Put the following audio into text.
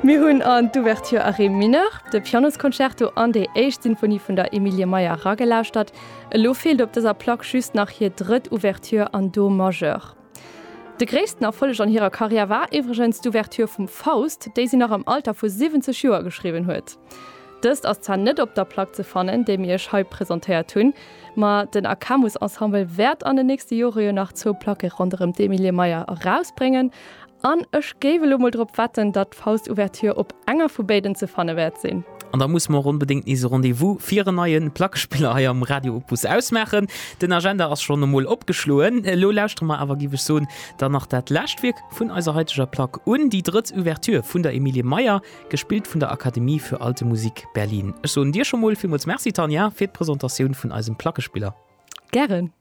Wir hunn an d'Ouverture a Ré mineur, de Pianoskonzerto an déi Eicht Sinfonie vun der Emilie Meyer ragelauscht hat, lo fehlt op déser Plaque schüst nach hir dritt Ouverture an Do majeur. De gréessten Erfolleg an hireer Karriere war iwwergens d'Ouverture vum Faust, déi sie nach am Alter vu 70 Joer geschrieben huet. Dëst ass zwar net op der Plaque ze fannen, déi mir ech heut präsentéiert hunn, ma den Akamus Ensemble werd an de nächste Jore nach zo Placke rondem d'Emilie Meyer herausbringen, an ech géwe mal drop wetten, dat Faustouverture op enger vu beiden ze fanne werd sinn. Und da muss man unbedingt diese Rendezvous 4 neuen Plackspieler hier am Radio Opus ausmachen. Den Agenda ist schon einmal abgeschlossen. Lo lauscht mal aber gebe ich so dann noch das Lastwerk von unserer heutigen Plaque und die dritte Ouverture von der Emilie Meyer, gespielt von der Akademie für Alte Musik Berlin. So, und dir schon mal vielmals merci, Tanja, für die Präsentation von unserem Plackespieler. Gerne.